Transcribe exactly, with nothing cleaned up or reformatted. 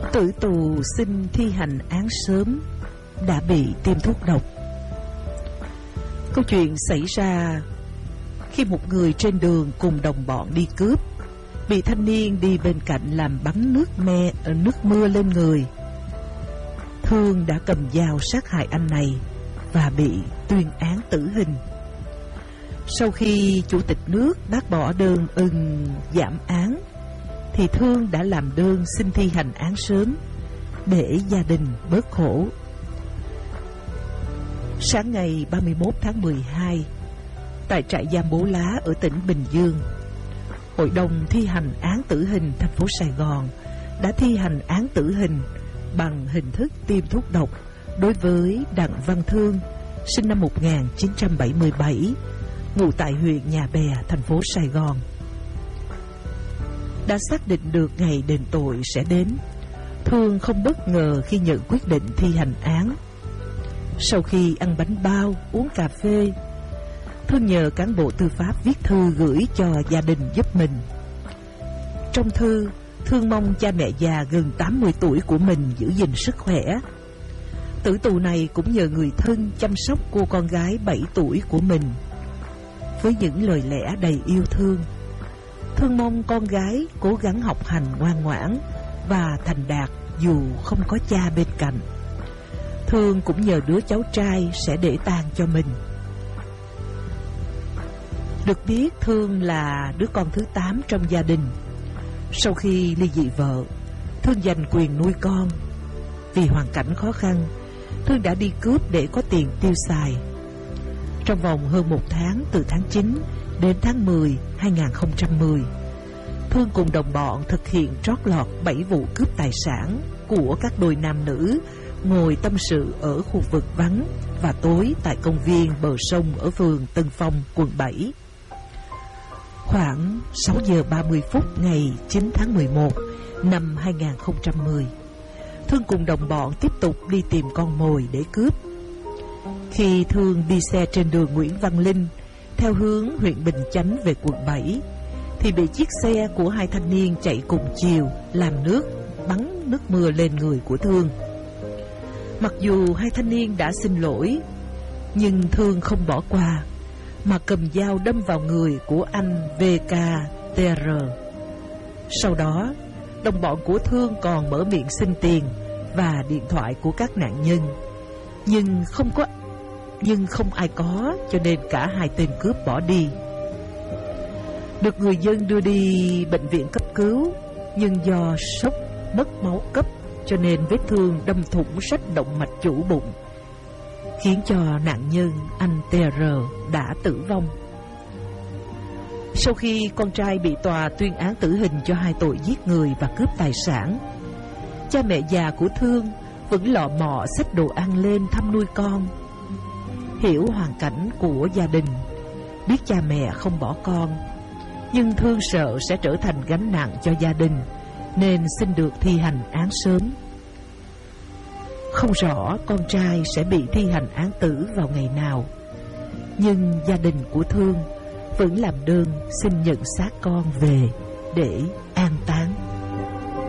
Tử tù xin thi hành án sớm đã bị tiêm thuốc độc. Câu chuyện xảy ra khi một người trên đường cùng đồng bọn đi cướp bị thanh niên đi bên cạnh làm bắn nước me nước mưa lên người. Thương đã cầm dao sát hại anh này và bị tuyên án tử hình. Sau khi chủ tịch nước bác bỏ đơn ưng giảm án thì Thương đã làm đơn xin thi hành án sớm để gia đình bớt khổ. Sáng ngày ba mươi mốt tháng mười hai, tại trại giam Bố Lá ở tỉnh Bình Dương, Hội đồng thi hành án tử hình thành phố Sài Gòn đã thi hành án tử hình bằng hình thức tiêm thuốc độc đối với Đặng Văn Thương, sinh năm một nghìn chín trăm bảy mươi bảy, ngụ tại huyện Nhà Bè, thành phố Sài Gòn. Đã xác định được ngày đền tội sẽ đến, Thương không bất ngờ khi nhận quyết định thi hành án. Sau khi ăn bánh bao, uống cà phê, Thương nhờ cán bộ tư pháp viết thư gửi cho gia đình giúp mình. Trong thư, Thương mong cha mẹ già gần tám mươi tuổi của mình giữ gìn sức khỏe. Tử tù này cũng nhờ người thân chăm sóc cô con gái bảy tuổi của mình. Với những lời lẽ đầy yêu thương, Thương mong con gái cố gắng học hành ngoan ngoãn và thành đạt dù không có cha bên cạnh. Thương cũng nhờ đứa cháu trai sẽ để tang cho mình. Được biết Thương là đứa con thứ tám trong gia đình. Sau khi ly dị vợ, Thương giành quyền nuôi con. Vì hoàn cảnh khó khăn, Thương đã đi cướp để có tiền tiêu xài. Trong vòng hơn một tháng, từ tháng chín đến tháng mười hai nghìn không trăm mười, Thương cùng đồng bọn thực hiện trót lọt bảy vụ cướp tài sản của các đôi nam nữ ngồi tâm sự ở khu vực vắng và tối tại công viên bờ sông ở phường Tân Phong, quận bảy. Khoảng sáu giờ ba mươi phút ngày chín tháng mười một năm hai nghìn không trăm mười, Thương cùng đồng bọn tiếp tục đi tìm con mồi để cướp. Khi Thương đi xe trên đường Nguyễn Văn Linh theo hướng huyện Bình Chánh về quận bảy thì bị chiếc xe của hai thanh niên chạy cùng chiều làm nước bắn nước mưa lên người của Thương. Mặc dù hai thanh niên đã xin lỗi, nhưng Thương không bỏ qua mà cầm dao đâm vào người của anh vê ca tê rờ. Sau đó, đồng bọn của Thương còn mở miệng xin tiền và điện thoại của các nạn nhân, nhưng không có nhưng không ai có, cho nên cả hai tên cướp bỏ đi. Được người dân đưa đi bệnh viện cấp cứu, nhưng do sốc mất máu cấp cho nên vết thương đâm thủng rách động mạch chủ bụng, khiến cho nạn nhân anh tê rờ đã tử vong. Sau khi con trai bị tòa tuyên án tử hình cho hai tội giết người và cướp tài sản, cha mẹ già của Thương vẫn lọ mọ xách đồ ăn lên thăm nuôi con. Hiểu hoàn cảnh của gia đình, biết cha mẹ không bỏ con, nhưng Thương sợ sẽ trở thành gánh nặng cho gia đình nên xin được thi hành án sớm. Không rõ con trai sẽ bị thi hành án tử vào ngày nào, nhưng gia đình của Thương vẫn làm đơn xin nhận xác con về để an táng.